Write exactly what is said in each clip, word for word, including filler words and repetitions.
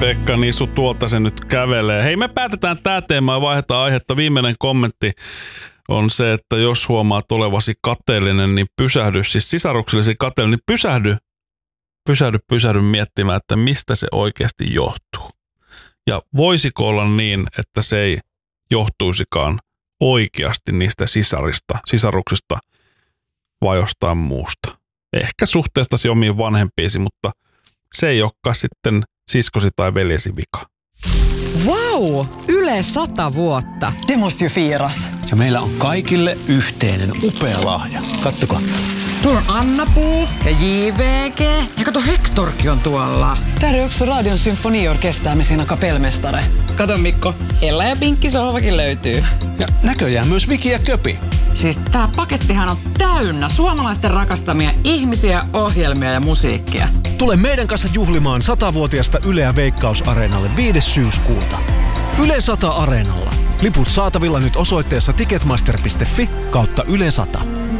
Pekka Nisu, tuolta se nyt kävelee. Hei, me päätetään tää teema ja vaihdetaan aihetta. Viimeinen kommentti on se, että jos huomaat olevasi kateellinen, niin pysähdy, siis sisaruksellesi kateellinen, niin pysähdy, pysähdy, pysähdy miettimään, että mistä se oikeasti johtuu. Ja voisiko olla niin, että se ei johtuisikaan oikeasti niistä sisarista, sisaruksista vai jostain muusta. Ehkä suhteestasi omiin vanhempiisi, mutta se ei olekaan sitten siskosi tai veljesi vika. Vau! Yle sata vuotta. Det måste ju firas. Ja meillä on kaikille yhteinen upea lahja. Kattokaa. Tuolla on Anna-Puu ja J V G. Ja kato, Hektorkin on tuolla. Där är också Radion symfoniorkester med sina kapellmästare. Kato Mikko, Ella ja Pinkki sohvakin löytyy. Ja näköjään myös Viki ja Köpi. Siis tää pakettihan on täynnä suomalaisten rakastamia ihmisiä, ohjelmia ja musiikkia. Tule meidän kanssa juhlimaan satavuotiaasta Yleä Veikkaus-areenalle viides syyskuuta. Yle sata Areenalla. Liput saatavilla nyt osoitteessa ticketmaster piste fi kautta Yle sata.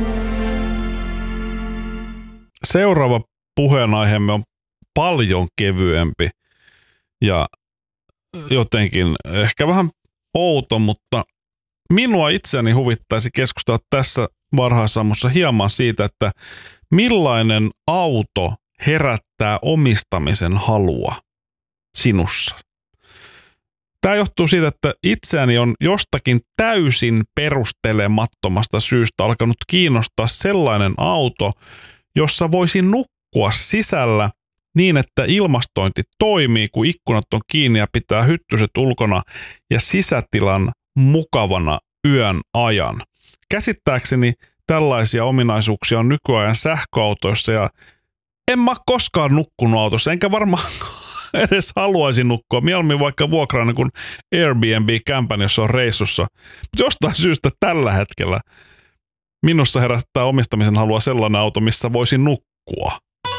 Seuraava puheenaiheemme on paljon kevyempi ja jotenkin ehkä vähän outo, mutta minua itseäni huvittaisi keskustella tässä varhaisaamussa hieman siitä, että millainen auto herättää omistamisen halua sinussa. Tämä johtuu siitä, että itseäni on jostakin täysin perustelemattomasta syystä alkanut kiinnostaa sellainen auto, jossa voisi nukkua sisällä niin, että ilmastointi toimii, kun ikkunat on kiinni ja pitää hyttyset ulkona ja sisätilan mukavana yön ajan. Käsittääkseni tällaisia ominaisuuksia on nykyajan sähköautoissa ja en mä koskaan nukkunut autossa, enkä varmaan edes haluaisi nukkua. Mieluummin vaikka vuokraana kuin Airbnb-kämpän, jossa on reissussa. Mutta jostain syystä tällä hetkellä minussa herättää omistamisen halua sellainen auto, missä voisi nukkua.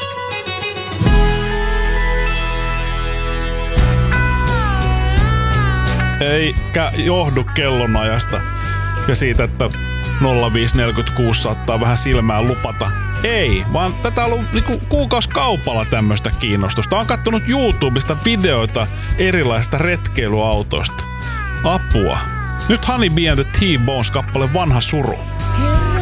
Eikä johdu kellonajasta ja siitä, että nolla viisi neljäkymmentäkuusi saattaa vähän silmää lupata. Ei, vaan tätä on ollut niinku kuukausikaupalla tämmöistä kiinnostusta. Olen katsonut YouTubesta videoita erilaisista retkeilyautoista. Apua. Nyt Honey Bee and the T-Bones -kappale Vanha suru.